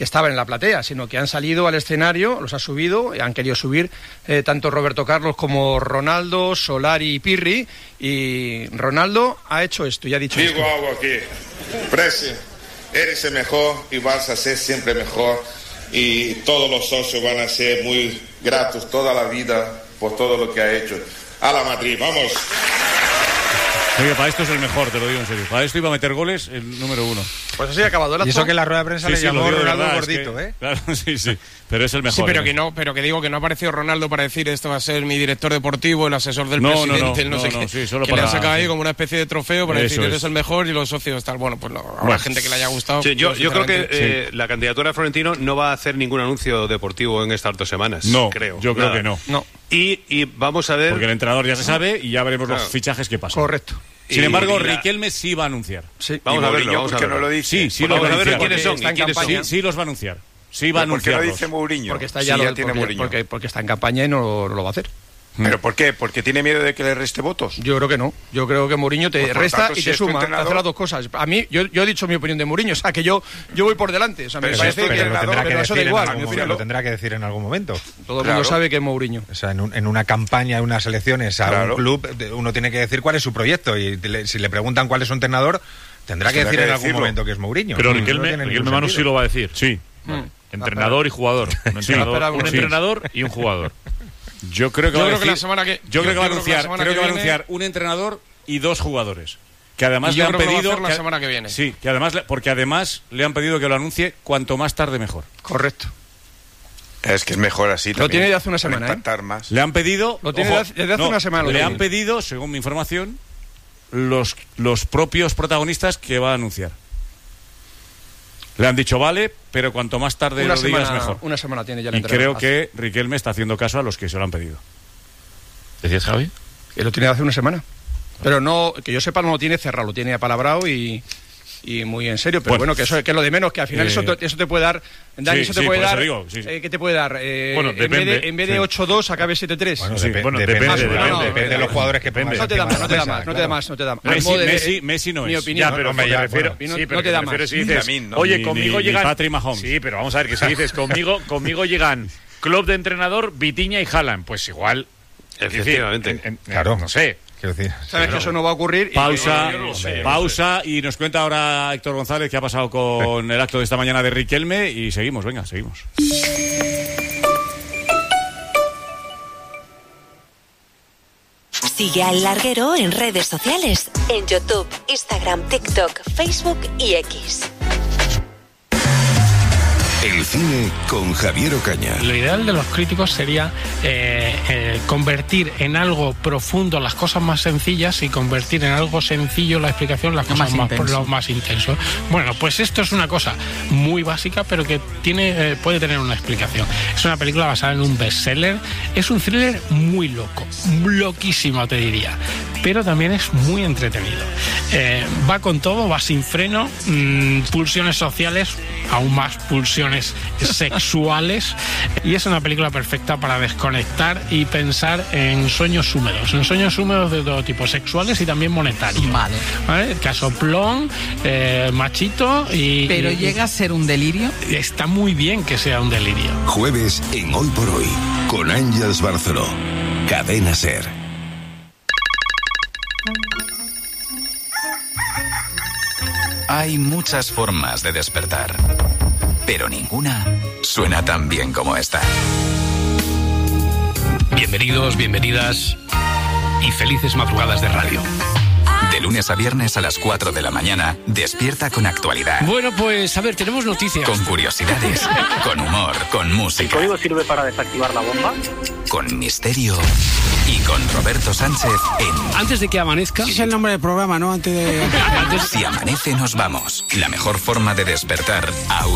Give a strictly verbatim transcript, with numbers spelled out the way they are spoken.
que estaban en la platea, sino que han salido al escenario, los ha subido, han querido subir eh, tanto Roberto Carlos como Ronaldo, Solari y Pirri, y Ronaldo ha hecho esto y ha dicho Digo esto. algo aquí, Presi, eres el mejor y vas a ser siempre mejor, y todos los socios van a ser muy gratos toda la vida por todo lo que ha hecho. A la Madrid, vamos. Oye, para esto es el mejor, te lo digo en serio. Para esto iba a meter goles el número uno. Pues así ha acabado el acto. Y eso que en la rueda de prensa Sí, le sí, llamó lo digo de Ronaldo verdad, es gordito, que- ¿eh? Claro, sí, sí. Pero es el mejor. Sí, pero ¿eh? que no, pero que digo que no ha aparecido Ronaldo para decir esto va a ser mi director deportivo, el asesor del No, no, presidente, no, el no, no, sé no, qué. sí, solo que para- le han sacado ahí sí. como una especie de trofeo para Eso decir eres es. el mejor y los socios tal. Bueno, pues no, habrá Bueno. gente que le haya gustado. Sí, yo, yo creo que sinceramente, eh, la candidatura de Florentino no va a hacer ningún anuncio deportivo en estas dos semanas. No, creo. yo creo Nada. que no. No, Y, y vamos a ver. Porque el entrenador ya se sabe y ya veremos Claro. los fichajes que pasan. correcto. Sin Y- embargo, y la- Riquelme sí va a anunciar. Sí. Vamos ¿Y a verlo, Mourinho vamos a por qué verlo. no lo dice? Sí, sí Vamos lo va a a ver anunciar. quiénes son Está y en quiénes son. campaña. Sí, sí los va a anunciar. Sí va a ¿Pero por qué lo anunciarlos. dice Mourinho? Porque está Sí, ya, ya lo- tiene porque, Mourinho. porque, porque está en campaña y no, no lo va a hacer. ¿Pero por qué? ¿Porque tiene miedo de que le reste votos? Yo creo que no. Yo creo que Mourinho te Pues, por resta tanto, y si te es tu suma. Te entrenador- hace las dos cosas. A mí, yo, yo he dicho mi opinión de Mourinho, o sea, que yo, yo voy por delante. O sea, me Pero si parece es tu que Pero lo tendrá que pero eso da decir en igual. algún mi momento, opinión. lo tendrá que decir en algún momento. Todo el Claro. mundo sabe que es Mourinho. O sea, en, un- en una campaña, en unas elecciones a Claro. un club, de- uno tiene que decir cuál es su proyecto. Y le- si le preguntan cuál es su entrenador, tendrá que Tendrá decir que en algún decirlo. momento que es Mourinho. Pero No Riquelme, tiene Riquelme ningún Manu sí sentido. lo va a decir. Sí. Mm. Entrenador y jugador. Un entrenador, espera, un sí. entrenador y un jugador. Yo creo que Yo va a creo que la decir- semana que- yo creo que yo va a creo que la anunciar, semana creo que que va a viene- anunciar un entrenador y dos jugadores. Que además Y yo le han creo que lo va a pedido hacer la semana que viene. Sí, que además le- porque además le han pedido que lo anuncie cuanto más tarde mejor. Correcto. Es que es mejor así Lo también. tiene de hace una para semana, ¿eh? impactar más. Le han pedido Lo tiene ojo, desde hace- desde hace una semana lo Le tiene. han pedido, según mi información, los los propios protagonistas que va a anunciar. Le han dicho vale, pero cuanto más tarde Una lo digas semana, mejor. una semana tiene ya el Y entrenador. creo que Riquelme está haciendo caso a los que se lo han pedido. ¿Decías, Javi? Que lo tiene hace una semana. Pero no, que yo sepa, no lo tiene cerrado, lo tiene apalabrado y, y muy en serio. Pero Bueno. bueno, que eso que es lo de menos, que al final Eh, eso, te, eso te puede dar. Dani, sí, eso te sí, puede por eso dar. digo, sí, sí. eh, ¿Qué te puede dar? Eh, Bueno, en vez depende, de, en vez sí. de ocho dos, acabe siete tres. Bueno, Sí, depe- bueno, depende, depende, depende, depende. depende de los jugadores que pongas No te da encima más, no de te la da mesa, más, no te da claro. más, no te da más. Messi, Al modo de- Messi, Messi no mi es. opinión. Ya, pero Hombre, me ya, refiero, bueno. no- sí, pero no te que da me refiero más. si dices, También, ¿no? oye, Ni- conmigo ni- ni llegan- Patrick Mahomes. Sí, pero vamos a ver, que si dices conmigo, conmigo llegan club de entrenador, Vitinha y Haaland, pues igual. es decir, Efectivamente. en- en- Claro. No sé. Quiero decir, Sabes que eso no va a ocurrir. y- Pausa, y- y- sé, pausa y nos cuenta ahora Héctor González qué ha pasado con el acto de esta mañana de Riquelme y seguimos, venga, seguimos. Sigue a El Larguero en redes sociales, en YouTube, Instagram, TikTok, Facebook y X. El cine con Javier Ocaña. Lo ideal de los críticos sería eh, eh, convertir en algo profundo las cosas más sencillas y convertir en algo sencillo la explicación las Lo cosas más más, intenso. lo más intenso. Bueno, pues esto es una cosa muy básica, pero que tiene eh, puede tener una explicación. Es una película basada en un bestseller. Es un thriller muy loco, loquísimo te diría, pero también es muy entretenido. Eh, va con todo, va sin freno, mmm, pulsiones sociales, aún más pulsiones sexuales, y es una película perfecta para desconectar y pensar en sueños húmedos, en sueños húmedos de todo tipo, sexuales y también monetarios. Vale. ¿Vale? Casoplón, eh, machito y... Pero y- llega a ser un delirio. Está muy bien que sea un delirio. Jueves en Hoy por Hoy con Ángeles Barceló. Cadena Ser. Hay muchas formas de despertar, pero ninguna suena tan bien como esta. Bienvenidos, bienvenidas y felices madrugadas de radio. De lunes a viernes a las cuatro de la mañana, despierta con actualidad, Bueno, pues a ver, tenemos noticias. con curiosidades, con humor, con música, sirve para desactivar la bomba? con misterio y con Roberto Sánchez en Antes de que amanezca... Es el nombre del programa, ¿no? Antes de... Si amanece nos vamos. La mejor forma de despertar a